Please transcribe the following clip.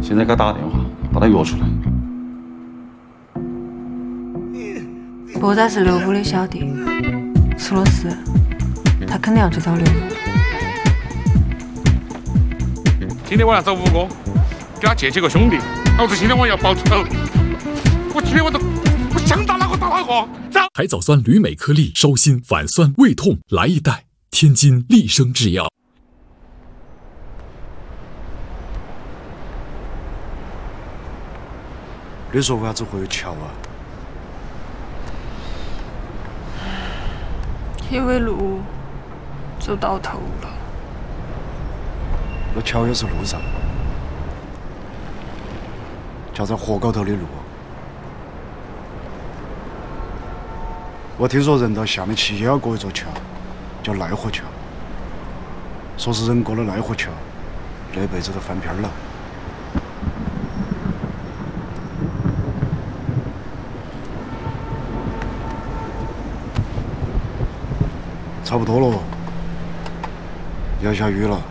现在给他打个电话，把他约出来。 博仔是刘虎的小弟，出了事，他肯定要去找刘虎。 今天晚上找五哥，给他借几个兄弟，老子今天晚上要报仇。我今天我想打哪个打哪个。走。 海藻酸铝镁颗粒，烧心反酸胃痛，来一袋，天津利生制药。 你说为啥子回桥啊？ 因为路走到头了。 那桥也是路上，桥在河高头的路。我听说人到下面去也要过一座桥，叫奈何桥。说是人过了奈何桥，那辈子都翻篇了。差不多了，要下雨了。